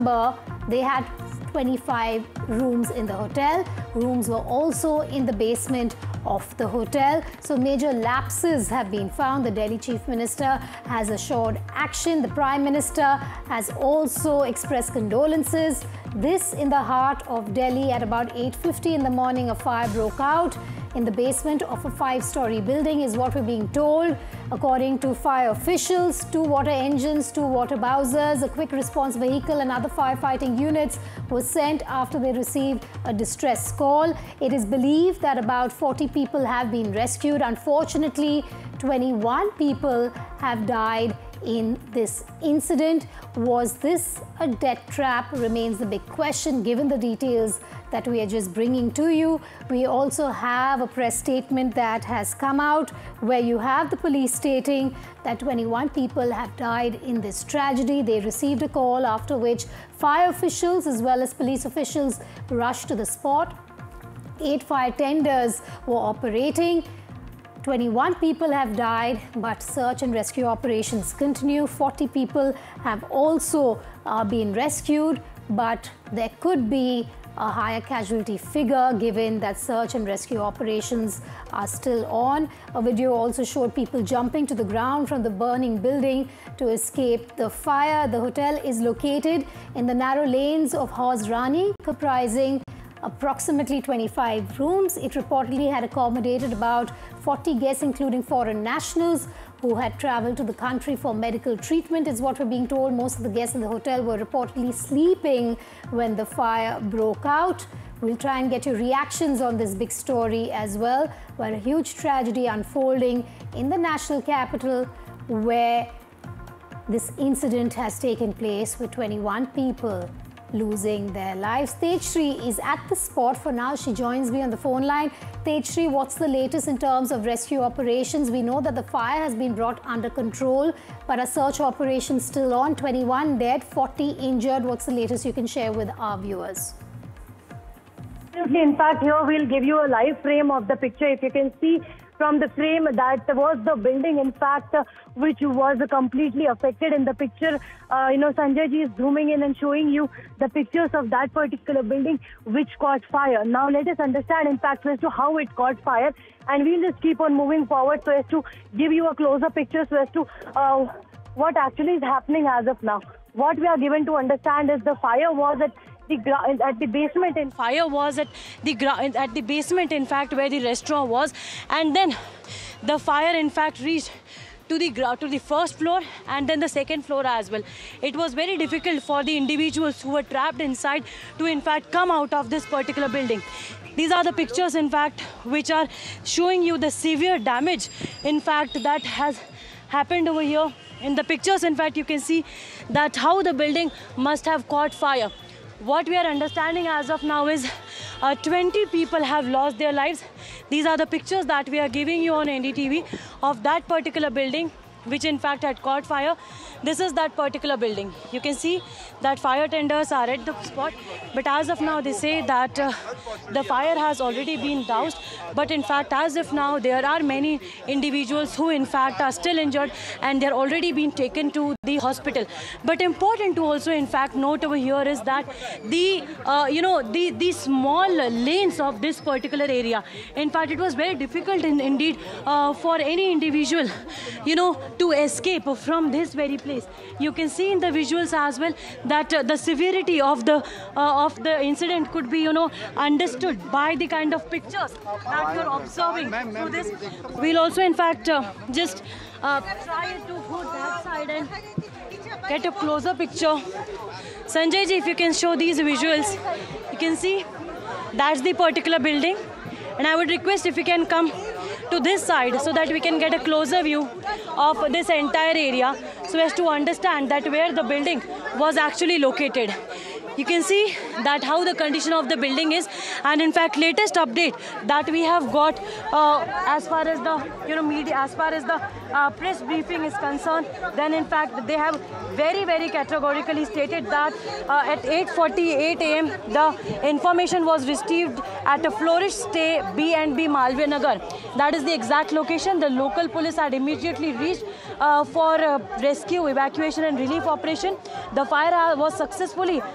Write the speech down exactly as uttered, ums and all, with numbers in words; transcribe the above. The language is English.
They had twenty-five rooms in the hotel. Rooms were also in the basement of the hotel. So major lapses have been found. The Delhi Chief Minister has assured action. The Prime Minister has also expressed condolences. This in the heart of Delhi at about eight fifty in the morning. A fire broke out in the basement of a five-story building is what we're being told. According to fire officials, two water engines, two water bowsers, a quick response vehicle and other firefighting units were sent after they received a distress call. It is believed that about forty people have been rescued. Unfortunately, twenty-one people have died in this incident. Was this a death trap remains the big question given the details that we are just bringing to you. We also have a press statement that has come out where you have the police stating that twenty-one people have died in this tragedy. They received a call, after which fire officials as well as police officials rushed to the spot. Eight fire tenders were operating. twenty-one people have died, but search and rescue operations continue. forty people have also uh, been rescued, but there could be a higher casualty figure given that search and rescue operations are still on. A video also showed people jumping to the ground from the burning building to escape the fire. The hotel is located in the narrow lanes of Hauz Rani, comprising approximately twenty-five rooms. It reportedly had accommodated about forty guests, including foreign nationals who had traveled to the country for medical treatment, is what we're being told. Most of the guests in the hotel were reportedly sleeping when the fire broke out. We'll try and get your reactions on this big story as well, where a huge tragedy unfolding in the national capital, where this incident has taken place with twenty-one people losing their lives. Tejashree is at the spot for now. She joins me on the phone line. Tejashree, what's the latest in terms of rescue operations? We know that the fire has been brought under control, but a search operation still on. twenty-one dead, forty injured. What's the latest you can share with our viewers? In fact, here we'll give you a live frame of the picture. If you can see from the frame, that was the building, in fact, uh, which was uh, completely affected. In the picture, uh, you know, Sanjay ji is zooming in and showing you the pictures of that particular building which caught fire. Now, let us understand, in fact, as to how it caught fire, and we'll just keep on moving forward so as to give you a closer picture so as to uh, what actually is happening as of now. What we are given to understand is the fire was at The at the basement. In fire was at the at the basement, in fact, where the restaurant was, and then the fire, in fact, reached to the to the first floor and then the second floor as well. It was very difficult for the individuals who were trapped inside to, in fact, come out of this particular building. These are the pictures, in fact, which are showing you the severe damage, in fact, that has happened over here. In the pictures, in fact, you can see that how the building must have caught fire. What we are understanding as of now is uh, twenty people have lost their lives. These are the pictures that we are giving you on N D T V of that particular building, which in fact had caught fire. This is that particular building. You can see that fire tenders are at the spot, but as of now they say that uh, the fire has already been doused, but in fact as of now there are many individuals who in fact are still injured and they're already been taken to the hospital. But important to also in fact note over here is that the uh, you know the the small lanes of this particular area, in fact it was very difficult in, indeed uh, for any individual you know to escape from this very place. You can see in the visuals as well that uh, the severity of the uh, of the incident could be you know understood by the kind of pictures that you're observing through this. We'll also in fact uh, just uh, try to go that side and get a closer picture. Sanjay ji, if you can show these visuals, you can see that's the particular building, and I would request if you can come to this side so that we can get a closer view of this entire area so as to understand that where the building was actually located. You can see that how the condition of the building is, and in fact latest update that we have got uh, as far as the you know media, as far as the uh, press briefing is concerned, then in fact they have very very categorically stated that uh, at eight forty-eight A M the information was received at a Flourish Stay B and B Malviya Nagar. That is the exact location. The local police had immediately reached uh, for uh, rescue, evacuation and relief operation. The fire was successfully